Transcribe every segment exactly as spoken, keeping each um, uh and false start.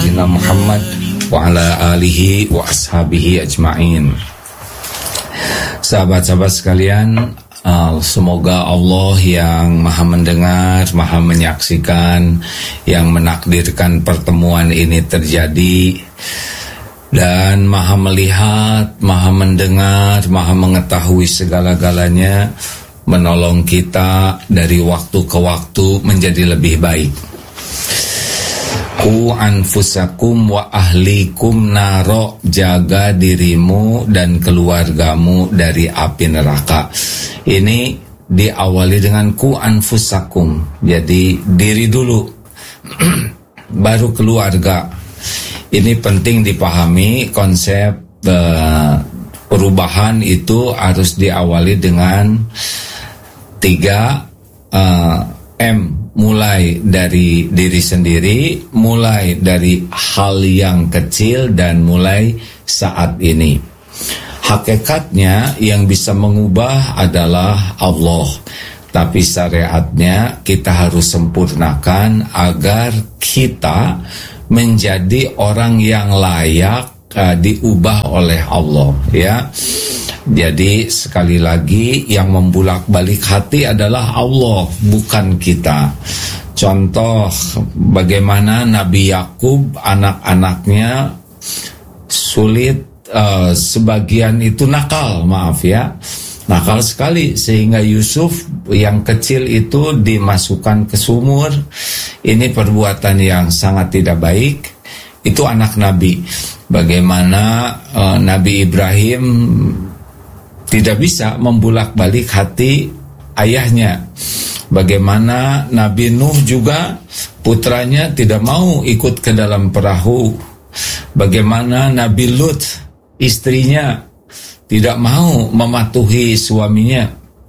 sayyidina Muhammad wa ala alihi wa ashabihi ajma'in. Sahabat-sahabat sekalian, uh, semoga Allah yang maha mendengar, maha menyaksikan, yang menakdirkan pertemuan ini terjadi, dan maha melihat, maha mendengar, maha mengetahui segala-galanya, menolong kita dari waktu ke waktu menjadi lebih baik. Ku anfusakum wa ahlikum naro, jaga dirimu dan keluargamu dari api neraka. Ini diawali dengan ku anfusakum, jadi diri dulu baru keluarga. Ini penting dipahami, konsep uh, perubahan itu harus diawali dengan tiga uh, M. Mulai dari diri sendiri, mulai dari hal yang kecil, dan mulai saat ini. Hakikatnya yang bisa mengubah adalah Allah, tapi syariatnya kita harus sempurnakan agar kita menjadi orang yang layak uh, diubah oleh Allah, ya. Jadi sekali lagi yang membulak-balik hati adalah Allah, bukan kita. Contoh bagaimana Nabi Yakub, anak-anaknya sulit, uh, sebagian itu nakal, maaf ya, nakal sekali, sehingga Yusuf yang kecil itu dimasukkan ke sumur. Ini perbuatan yang sangat tidak baik. Itu anak Nabi. Bagaimana uh, Nabi Ibrahim tidak bisa membulak-balik hati ayahnya. Bagaimana Nabi Nuh juga putranya tidak mau ikut ke dalam perahu. Bagaimana Nabi Lut istrinya tidak mau mematuhi suaminya.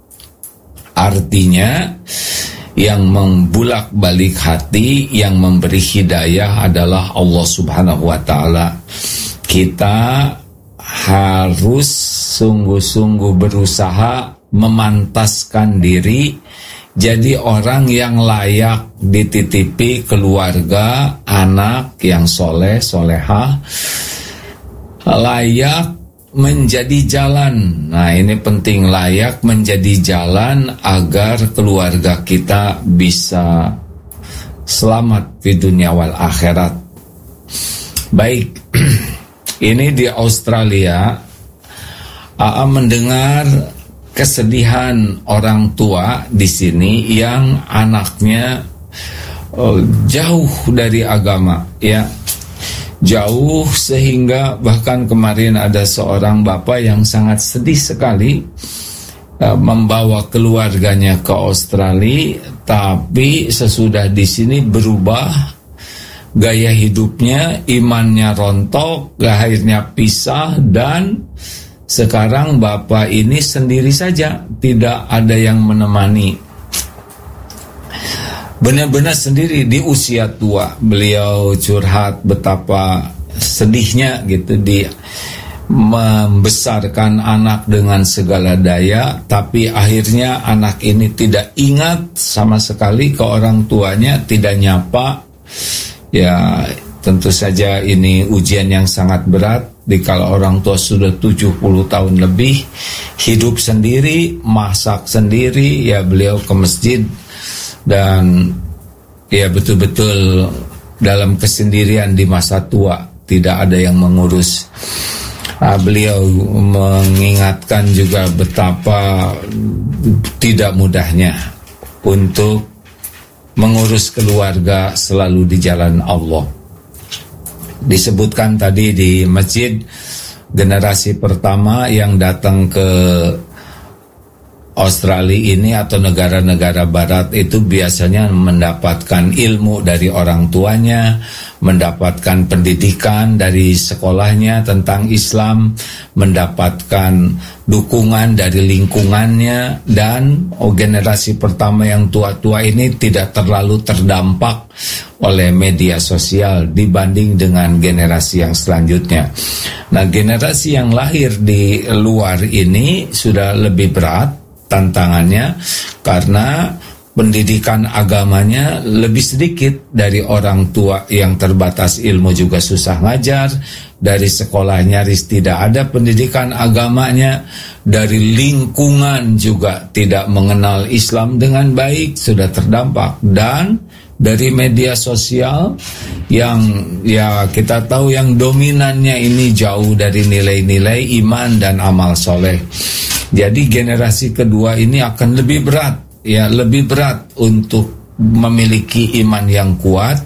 Artinya yang membulak-balik hati, yang memberi hidayah adalah Allah Subhanahu wa ta'ala. Kita harus sungguh-sungguh berusaha memantaskan diri jadi orang yang layak dititipi keluarga, anak yang soleh, solehah, layak menjadi jalan. Nah, ini penting, layak menjadi jalan agar keluarga kita bisa selamat di dunia wal akhirat. Baik. Ini di Australia, A A mendengar kesedihan orang tua di sini yang anaknya oh, jauh dari agama, ya, jauh sehingga bahkan kemarin ada seorang bapak yang sangat sedih sekali uh, membawa keluarganya ke Australia, tapi sesudah di sini berubah. Gaya hidupnya, imannya rontok, akhirnya pisah, dan sekarang bapak ini sendiri saja, tidak ada yang menemani. Benar-benar sendiri di usia tua. Beliau curhat betapa sedihnya gitu, dia membesarkan anak dengan segala daya, tapi akhirnya anak ini tidak ingat sama sekali ke orang tuanya, tidak nyapa. Ya, tentu saja ini ujian yang sangat berat dikala orang tua sudah tujuh puluh tahun lebih hidup sendiri, masak sendiri. Ya, beliau ke masjid dan ya betul-betul dalam kesendirian di masa tua, tidak ada yang mengurus. Nah, beliau mengingatkan juga betapa tidak mudahnya untuk mengurus keluarga selalu di jalan Allah. Disebutkan tadi di masjid, generasi pertama yang datang ke Australia ini atau negara-negara barat itu biasanya mendapatkan ilmu dari orang tuanya, mendapatkan pendidikan dari sekolahnya tentang Islam, mendapatkan dukungan dari lingkungannya, dan oh, generasi pertama yang tua-tua ini tidak terlalu terdampak oleh media sosial dibanding dengan generasi yang selanjutnya. Nah, generasi yang lahir di luar ini sudah lebih berat tantangannya, karena pendidikan agamanya lebih sedikit dari orang tua yang terbatas ilmu, juga susah ngajar. Dari sekolah nyaris tidak ada pendidikan agamanya. Dari lingkungan juga tidak mengenal Islam dengan baik, sudah terdampak. Dan dari media sosial yang ya kita tahu yang dominannya ini jauh dari nilai-nilai iman dan amal soleh. Jadi generasi kedua ini akan lebih berat, ya lebih berat untuk memiliki iman yang kuat.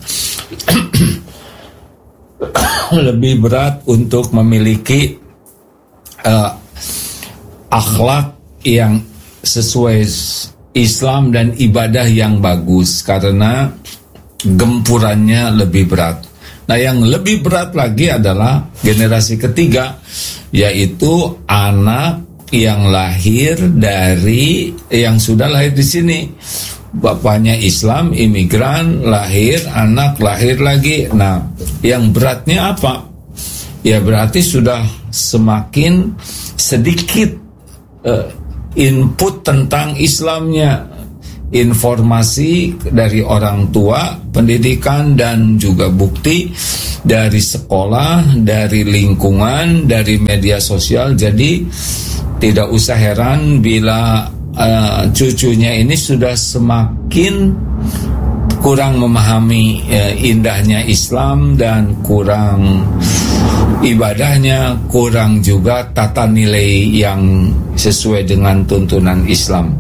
Lebih berat untuk memiliki uh, akhlak yang sesuai Islam dan ibadah yang bagus, karena gempurannya lebih berat. Nah, yang lebih berat lagi adalah generasi ketiga, yaitu anak yang lahir dari yang sudah lahir di sini. Bapaknya Islam, imigran, lahir, anak lahir lagi. Nah, yang beratnya apa? Ya berarti sudah semakin sedikit uh, input tentang Islamnya, informasi dari orang tua, pendidikan, dan juga bukti dari sekolah, dari lingkungan, dari media sosial. Jadi tidak usah heran bila uh, cucunya ini sudah semakin kurang memahami uh, indahnya Islam dan kurang ibadahnya, kurang juga tata nilai yang sesuai dengan tuntunan Islam.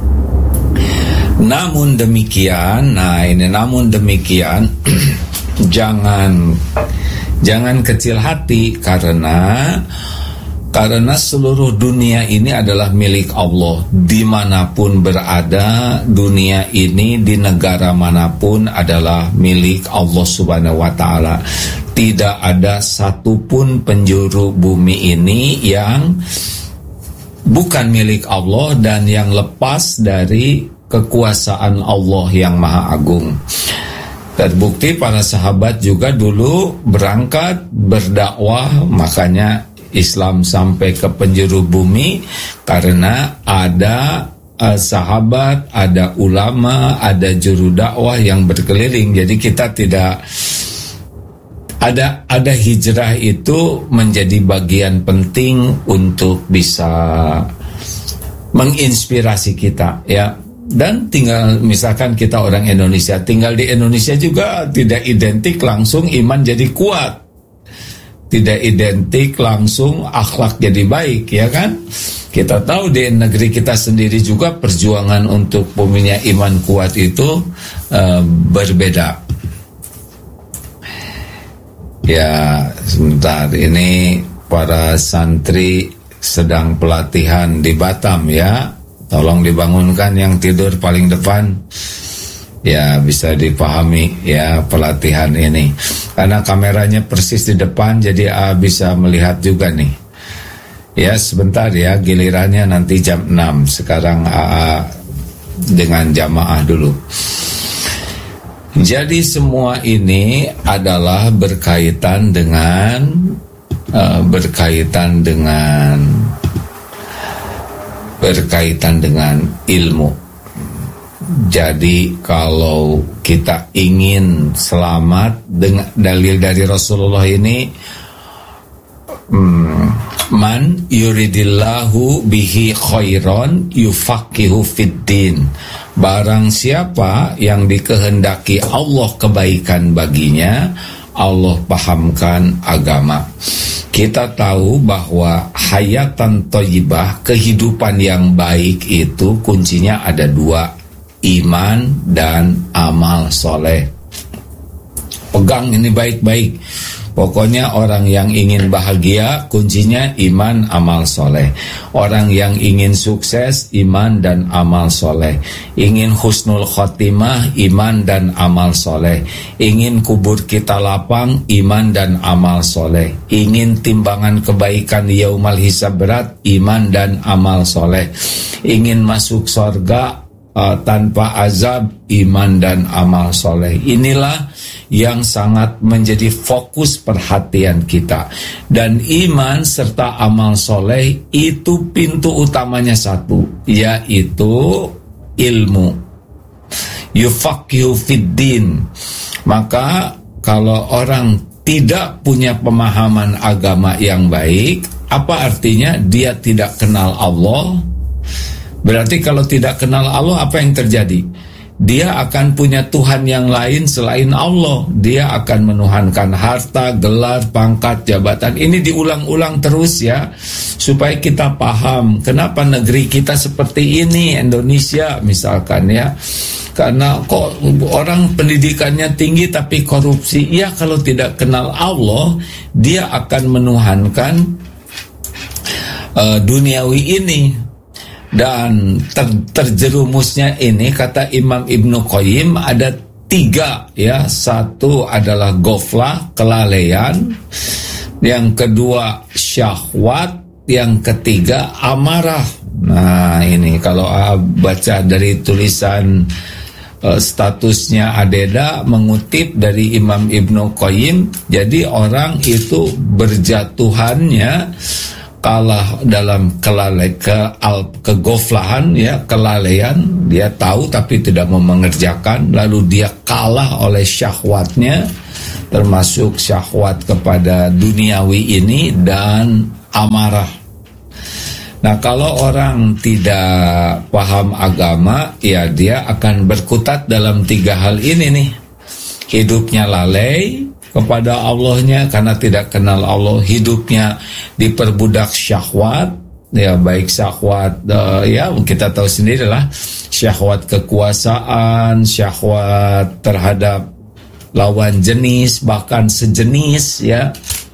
Namun demikian, nah ini namun demikian jangan jangan kecil hati, karena Karena seluruh dunia ini adalah milik Allah. Dimanapun berada, dunia ini di negara manapun adalah milik Allah Subhanahu wa ta'ala. Tidak ada satupun penjuru bumi ini yang bukan milik Allah dan yang lepas dari kekuasaan Allah yang Maha Agung. Terbukti para sahabat juga dulu berangkat berdakwah, makanya Islam sampai ke penjuru bumi karena ada uh, sahabat, ada ulama, ada juru dakwah yang berkeliling. Jadi kita tidak ada ada hijrah itu menjadi bagian penting untuk bisa menginspirasi kita, ya. Dan tinggal misalkan kita orang Indonesia, tinggal di Indonesia juga tidak identik langsung iman jadi kuat. Tidak identik langsung akhlak jadi baik, ya kan? Kita tahu di negeri kita sendiri juga perjuangan untuk punya iman kuat itu uh, berbeda. Ya, sebentar, ini para santri sedang pelatihan di Batam, ya. Tolong dibangunkan yang tidur paling depan. Ya, bisa dipahami ya pelatihan ini. Karena kameranya persis di depan, jadi A bisa melihat juga nih. Ya, sebentar ya, gilirannya nanti jam enam. Sekarang A A dengan jamaah dulu. Jadi semua ini adalah berkaitan dengan uh, berkaitan dengan berkaitan dengan ilmu. Jadi kalau kita ingin selamat, dengan dalil dari Rasulullah ini, hmm, man yuridillahu bihi khairan yufaqihu fiddin. Barang siapa yang dikehendaki Allah kebaikan baginya, Allah pahamkan agama. Kita tahu bahwa hayatan thayyibah, kehidupan yang baik itu kuncinya ada dua, iman dan amal soleh. Pegang ini baik-baik. Pokoknya orang yang ingin bahagia, kuncinya iman, amal soleh. Orang yang ingin sukses, iman dan amal soleh. Ingin husnul khotimah, iman dan amal soleh. Ingin kubur kita lapang, iman dan amal soleh. Ingin timbangan kebaikan yaumal hisab berat, iman dan amal soleh. Ingin masuk surga Uh, tanpa azab, iman dan amal soleh. Inilah yang sangat menjadi fokus perhatian kita. Dan iman serta amal soleh itu pintu utamanya satu, yaitu ilmu. yufaqihu fiddin. Maka kalau orang tidak punya pemahaman agama yang baik, apa artinya? Dia tidak kenal Allah. Berarti kalau tidak kenal Allah, apa yang terjadi? Dia akan punya Tuhan yang lain selain Allah. Dia akan menuhankan harta, gelar, pangkat, jabatan. Ini diulang-ulang terus ya, supaya kita paham kenapa negeri kita seperti ini, Indonesia misalkan ya. Karena kok orang pendidikannya tinggi tapi korupsi. Ya, kalau tidak kenal Allah, dia akan menuhankan uh, duniawi ini. Dan ter, terjerumusnya ini, kata Imam Ibnu Qayyim, ada tiga ya. Satu adalah ghaflah, kelalaian. Yang kedua syahwat. Yang ketiga amarah. Nah ini kalau uh, baca dari tulisan uh, statusnya Adeda, mengutip dari Imam Ibnu Qayyim, jadi orang itu berjatuhannya kalah dalam kelalai ke al kegoflahan ya, kelalaian. Dia tahu tapi tidak mau mengerjakan, lalu dia kalah oleh syahwatnya, termasuk syahwat kepada duniawi ini, dan amarah. Nah, kalau orang tidak paham agama, ya dia akan berkutat dalam tiga hal ini nih. Hidupnya lalai kepada Allahnya karena tidak kenal Allah, hidupnya diperbudak syahwat, ya baik syahwat uh, ya kita tahu sendirilah, syahwat kekuasaan, syahwat terhadap lawan jenis bahkan sejenis ya,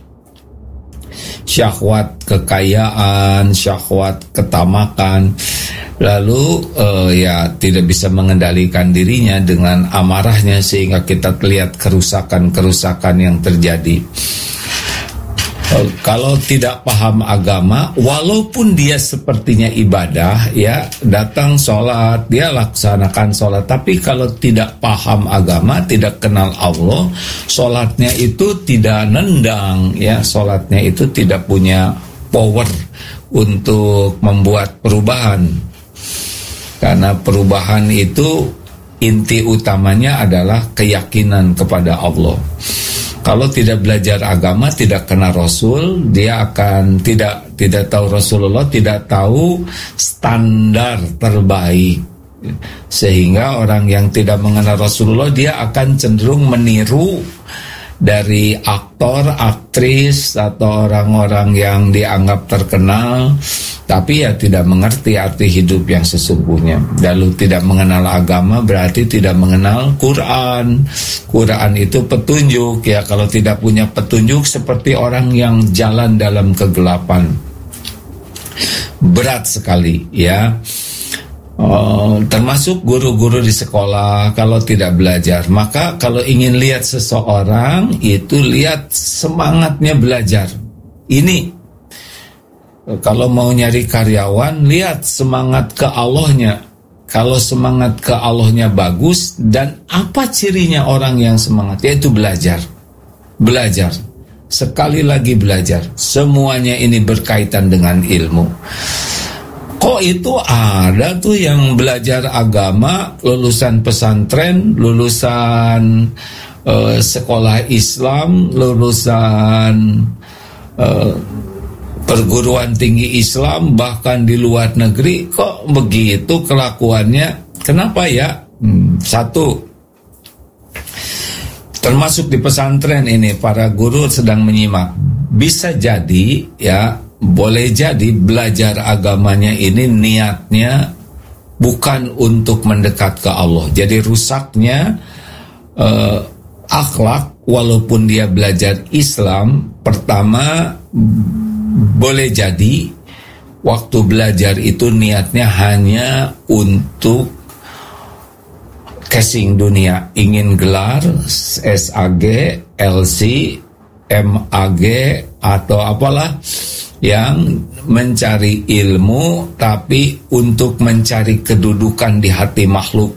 syahwat kekayaan, syahwat ketamakan. Lalu uh, ya tidak bisa mengendalikan dirinya dengan amarahnya, sehingga kita lihat kerusakan-kerusakan yang terjadi. Uh, kalau tidak paham agama, walaupun dia sepertinya ibadah ya, datang sholat, dia laksanakan sholat, tapi kalau tidak paham agama, tidak kenal Allah, sholatnya itu tidak nendang ya, sholatnya itu tidak punya power untuk membuat perubahan. Karena perubahan itu inti utamanya adalah keyakinan kepada Allah. Kalau tidak belajar agama, tidak kenal Rasul, dia akan tidak tidak tahu Rasulullah, tidak tahu standar terbaik. Sehingga orang yang tidak mengenal Rasulullah, dia akan cenderung meniru dari aktor, aktris, atau orang-orang yang dianggap terkenal, tapi ya tidak mengerti arti hidup yang sesungguhnya. Lalu tidak mengenal agama berarti tidak mengenal Quran. Quran itu petunjuk ya, kalau tidak punya petunjuk seperti orang yang jalan dalam kegelapan. Berat sekali ya. Oh, termasuk guru-guru di sekolah kalau tidak belajar. Maka kalau ingin lihat seseorang itu lihat semangatnya belajar. Ini kalau mau nyari karyawan, lihat semangat ke Allahnya. Kalau semangat ke Allahnya bagus, dan apa cirinya orang yang semangat? Yaitu belajar. Belajar. Sekali lagi belajar. Semuanya ini berkaitan dengan ilmu. Kok itu ada tuh yang belajar agama, lulusan pesantren, lulusan uh, sekolah Islam, lulusan uh, perguruan tinggi Islam, bahkan di luar negeri, kok begitu kelakuannya? Kenapa ya? Hmm, satu, termasuk di pesantren ini, para guru sedang menyimak. Bisa jadi ya, boleh jadi belajar agamanya ini niatnya bukan untuk mendekat ke Allah. Jadi rusaknya uh, akhlak, walaupun dia belajar Islam. Pertama, boleh jadi waktu belajar itu niatnya hanya untuk casing dunia, ingin gelar S A G, L C, M A G, atau apalah, yang mencari ilmu tapi untuk mencari kedudukan di hati makhluk.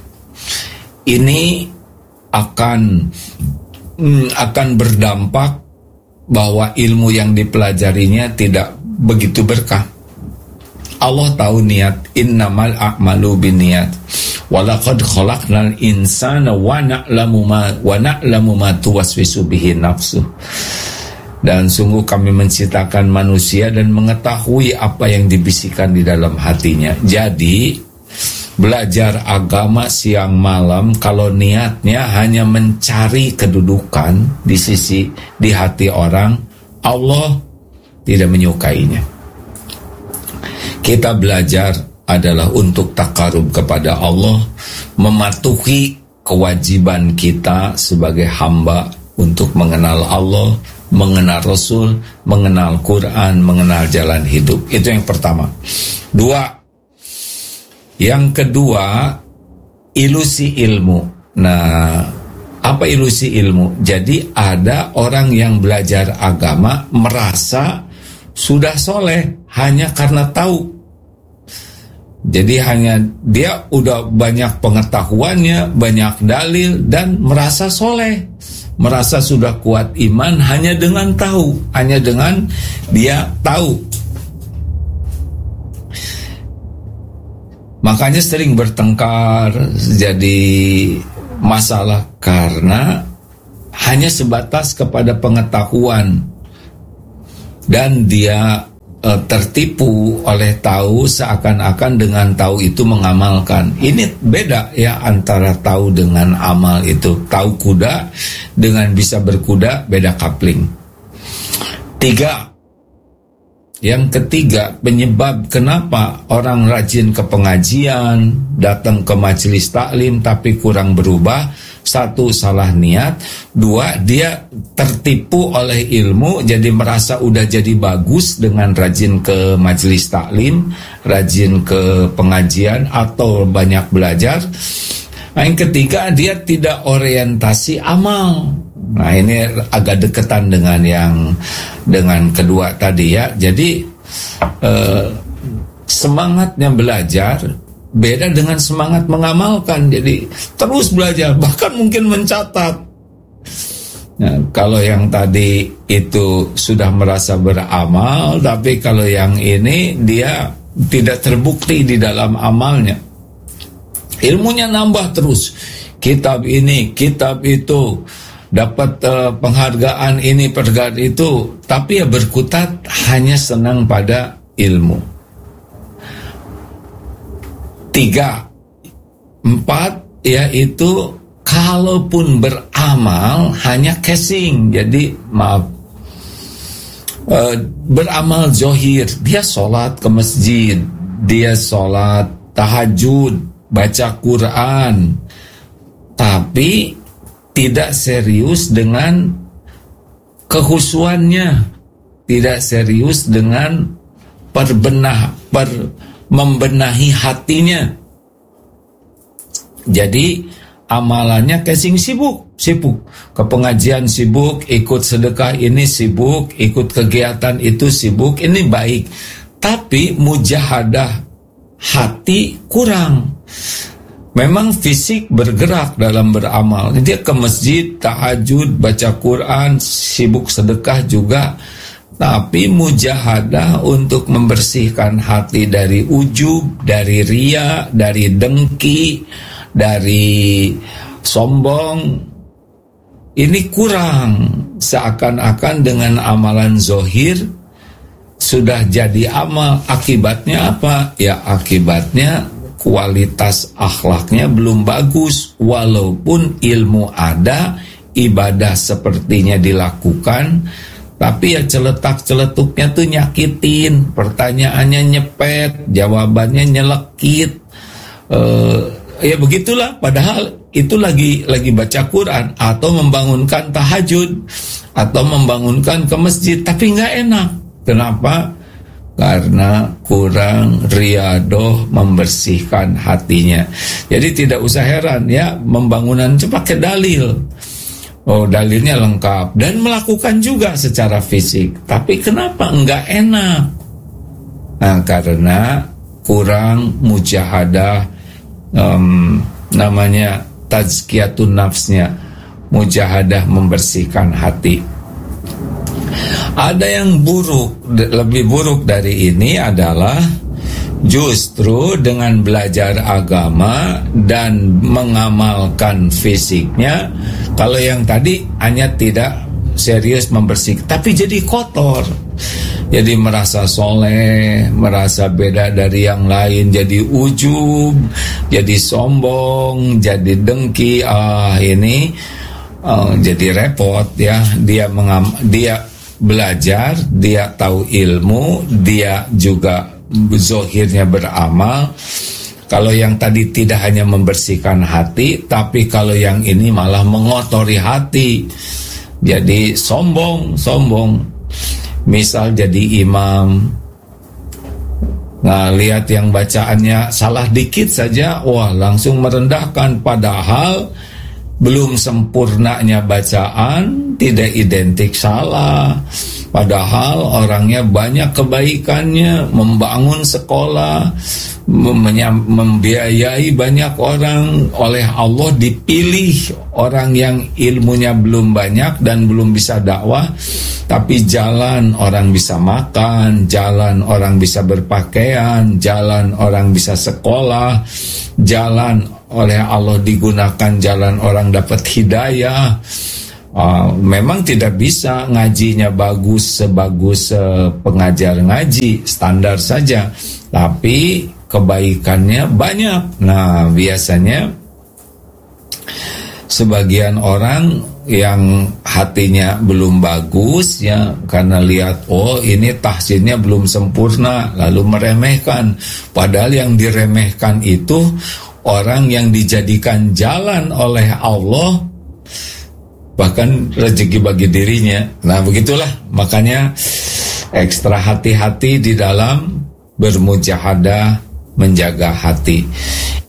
Ini akan mm, akan berdampak bahwa ilmu yang dipelajarinya tidak begitu berkah. Allah tahu niat, innamal a'malu binniyat Walaqad khalaqnal insana wa na'lamu ma wa na'lamu ma tuwaswisu bihi nafsuh. Dan sungguh kami menciptakan manusia dan mengetahui apa yang dibisikkan di dalam hatinya. Jadi belajar agama siang malam kalau niatnya hanya mencari kedudukan di sisi di hati orang, Allah tidak menyukainya. Kita belajar adalah untuk takarub kepada Allah, mematuhi kewajiban kita sebagai hamba untuk mengenal Allah, mengenal Rasul, mengenal Quran, mengenal jalan hidup. Itu yang pertama. Dua, yang kedua, ilusi ilmu. Nah, apa ilusi ilmu? Jadi ada orang yang belajar agama merasa sudah soleh hanya karena tahu. Jadi hanya dia udah banyak pengetahuannya, banyak dalil, dan merasa soleh, merasa sudah kuat iman hanya dengan tahu, hanya dengan dia tahu. Makanya sering bertengkar, jadi masalah karena hanya sebatas kepada pengetahuan dan dia e, tertipu oleh tahu, seakan-akan dengan tahu itu mengamalkan. Ini beda ya antara tahu dengan amal itu. Tahu kuda dengan bisa berkuda beda kapling. Tiga, yang ketiga, penyebab kenapa orang rajin ke pengajian, datang ke majelis taklim tapi kurang berubah. Satu, salah niat. Dua, dia tertipu oleh ilmu, jadi merasa udah jadi bagus dengan rajin ke majelis taklim, rajin ke pengajian atau banyak belajar. Nah, yang ketiga, dia tidak orientasi amal. Nah, ini agak deketan dengan yang dengan kedua tadi ya. Jadi eh, semangatnya belajar beda dengan semangat mengamalkan. Jadi terus belajar, bahkan mungkin mencatat. Nah, kalau yang tadi itu sudah merasa beramal, tapi kalau yang ini dia tidak terbukti di dalam amalnya. Ilmunya nambah terus. Kitab ini, kitab itu, dapat uh, penghargaan ini, penghargaan itu, tapi ya berkutat hanya senang pada ilmu. Tiga, empat, yaitu kalaupun beramal hanya casing, jadi maaf, uh, beramal zohir, dia sholat ke masjid, dia sholat tahajud, baca Quran, tapi tidak serius dengan kehusuannya, tidak serius dengan perbenah, per, membenahi hatinya. Jadi amalannya casing, sibuk, sibuk ke pengajian, sibuk ikut sedekah ini, sibuk ikut kegiatan itu, sibuk, ini baik, tapi mujahadah hati kurang. Memang fisik bergerak dalam beramal, dia ke masjid, tahajud, baca Quran, sibuk sedekah juga, tapi mujahadah untuk membersihkan hati dari ujub, dari ria, dari dengki, dari sombong, ini kurang. Seakan-akan dengan amalan zohir sudah jadi amal. Akibatnya apa? Ya akibatnya kualitas akhlaknya belum bagus. Walaupun ilmu ada, ibadah sepertinya dilakukan, tapi ya celetak-celetuknya tuh nyakitin, pertanyaannya nyepet, jawabannya nyelekit. Uh, ya begitulah, padahal itu lagi lagi baca Quran atau membangunkan tahajud atau membangunkan ke masjid, tapi nggak enak. Kenapa? Karena kurang riadoh membersihkan hatinya. Jadi tidak usah heran ya, membangunan itu pakai dalil. Oh, dalilnya lengkap dan melakukan juga secara fisik. Tapi kenapa enggak enak? Nah, karena kurang mujahadah, um, namanya tazkiyatun nafsnya, mujahadah membersihkan hati. Ada yang buruk, lebih buruk dari ini adalah Justru dengan belajar agama dan mengamalkan fisiknya, kalau yang tadi hanya tidak serius membersihkan, tapi jadi kotor, jadi merasa soleh, merasa beda dari yang lain, jadi ujub, jadi sombong, jadi dengki. Ah ini uh, jadi repot ya. Dia mengam, dia belajar, dia tahu ilmu, dia juga zohirnya beramal. Kalau yang tadi tidak hanya membersihkan hati, tapi kalau yang ini malah mengotori hati. Jadi sombong, sombong. Misal jadi imam, nah lihat yang bacaannya salah dikit saja, wah langsung merendahkan. Padahal belum sempurnanya bacaan tidak identik salah. Padahal orangnya banyak kebaikannya, membangun sekolah, mem- membiayai banyak orang. Oleh Allah dipilih orang yang ilmunya belum banyak dan belum bisa dakwah, tapi jalan orang bisa makan, jalan orang bisa berpakaian, jalan orang bisa sekolah, jalan oleh Allah digunakan, jalan orang dapat hidayah. Uh, memang tidak bisa ngajinya bagus sebagus uh, pengajar ngaji, standar saja, tapi kebaikannya banyak. Nah biasanya sebagian orang yang hatinya belum bagus ya, karena lihat oh ini tahsinnya belum sempurna, lalu meremehkan. Padahal yang diremehkan itu orang yang dijadikan jalan oleh Allah, bahkan rezeki bagi dirinya. Nah begitulah, makanya ekstra hati-hati di dalam bermujahadah, menjaga hati.